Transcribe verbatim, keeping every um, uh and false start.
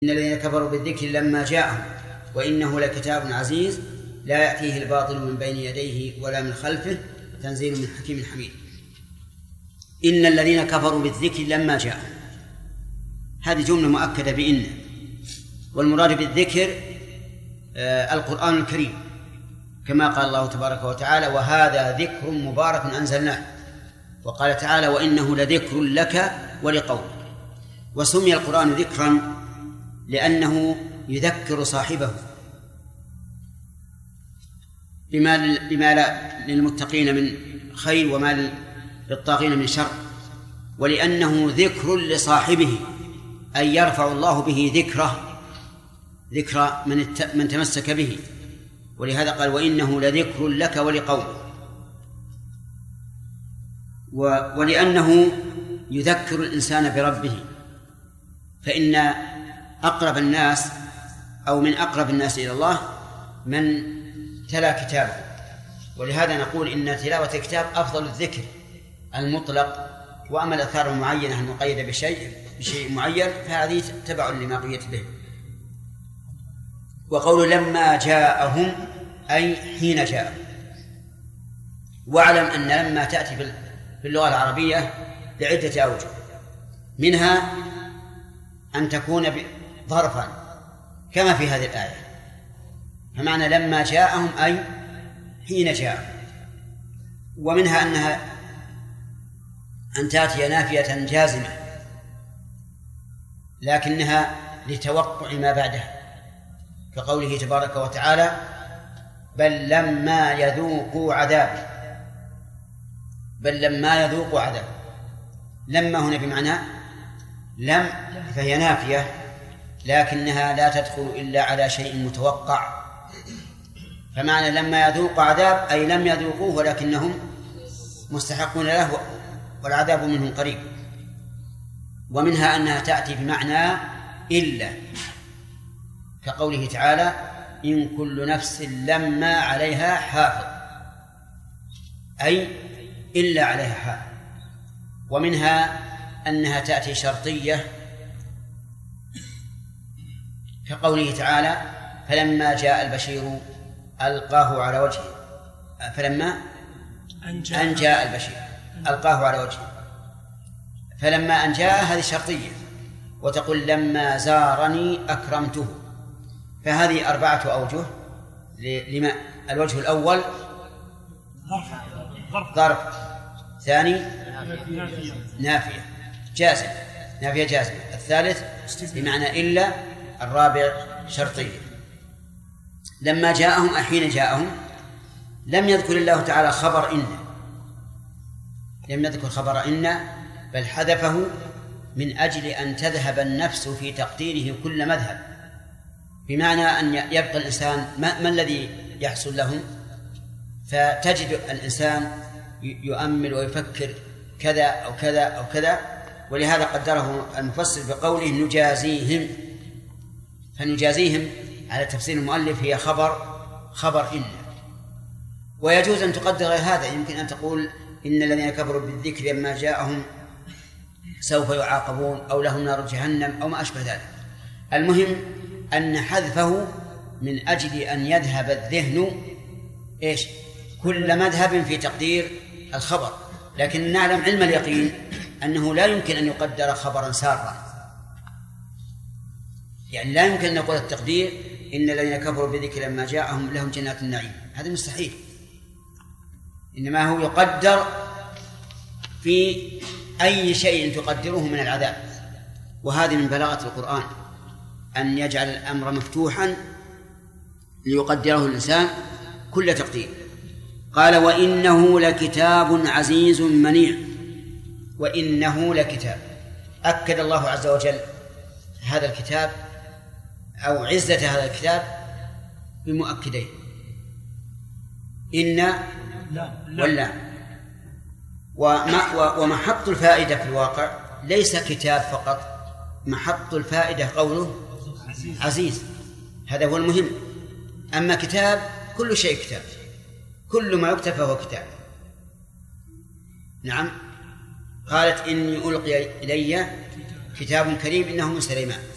إن الذين كفروا بالذكر لما جاءهم وإنه لكتاب عزيز لا يأتيه الباطل من بين يديه ولا من خلفه تنزيل من حكيم حميد. إن الذين كفروا بالذكر لما جاءهم، هذه جملة مؤكدة بإن، والمراد بالذكر آه القرآن الكريم، كما قال الله تبارك وتعالى: وهذا ذكر مبارك أنزلناه. وقال تعالى: وإنه لذكر لك ولقومك. وسمي القرآن ذكرا لأنه يذكر صاحبه بما بما للمتقين من خير وما للطاغين من شر، ولأنه ذكر لصاحبه، أي يرفع الله به ذكره، ذكر من من تمسك به. ولهذا قال: وإنه لذكر لك ولقومك. ولأنه يذكر الإنسان بربه، فإن أقرب الناس أو من أقرب الناس إلى الله من تلا كتابه. ولهذا نقول إن تلاوة الكتاب أفضل الذكر المطلق، وأما الآثار المعينة المقيدة بشيء بشيء معين فهذه تبع لما قيدت به. وقول لما جاءهم أي حين جاءهم. واعلم أن لما تأتي في اللغة العربية بعدة أوجه، منها أن تكون ظرفا كما في هذه الآية، فمعنى لما جاءهم أي حين جاءهم. ومنها أنها أن تأتي نافية جازمة لكنها لتوقع ما بعدها، كقوله تبارك وتعالى: بل لما يذوقوا عذاب. بل لما يذوقوا عذاب، لما هنا بمعنى لم، فهي نافية لكنها لا تدخل إلا على شيء متوقع. فمعنى لما يذوق عذاب أي لم يذوقوه ولكنهم مستحقون له والعذاب منهم قريب. ومنها أنها تأتي بمعنى إلا، كقوله تعالى: إن كل نفس لما عليها حافظ، أي إلا عليها حافظ. ومنها أنها تأتي شرطية، كقوله تعالى: فلما جاء البشير ألقاه على وجهه. فلما أن جاء البشير ألقاه على وجهه، فلما أن جاء هذه شرطية. وتقول لما زارني أكرمته. فهذه أربعة أوجه لما. الوجه الأول ظرف، ثاني نافية جازم، نافية جازم، الثالث بمعنى إلا، الرابع شرطية. لما جاءهم أحين جاءهم لم يذكر الله تعالى خبر إن، لم يذكر خبر إن، بل حذفه من أجل أن تذهب النفس في تقديره كل مذهب، بمعنى أن يبقى الإنسان ما, ما الذي يحصل له، فتجد الإنسان يؤمل ويفكر كذا أو كذا أو كذا. ولهذا قدره المفسر بقوله نجازيهم. فنجازيهم على تفسير المؤلف هي خبر خبر إن. ويجوز أن تقدر هذا، يمكن أن تقول إن الذين كفروا بالذكر لما جاءهم سوف يعاقبون أو لهم نار جهنم أو ما أشبه ذلك. المهم أن حذفه من أجل أن يذهب الذهن إيش كل مذهب في تقدير الخبر. لكن نعلم علم اليقين أنه لا يمكن أن يقدر خبرا سارا، يعني لا يمكن أن نقول التقدير إن الذين كفروا بذكر لما جاءهم لهم جنات النعيم، هذا مستحيل. إنما هو يقدر في أي شيء تقدره من العذاب. وهذه من بلاغة القرآن أن يجعل الأمر مفتوحا ليقدره الإنسان كل تقدير. قال: وإنه لكتاب عزيز منيع. وإنه لكتاب، أكد الله عز وجل هذا الكتاب أو عزة هذا الكتاب بمؤكدين: إن ولا. ومحط الفائدة في الواقع ليس كتاب فقط، محط الفائدة قوله عزيز، هذا هو المهم. أما كتاب كل شيء كتاب، كل ما يكتب فهو كتاب. نعم. قالت إني ألقي إلي كتاب كريم إنه من سليمان.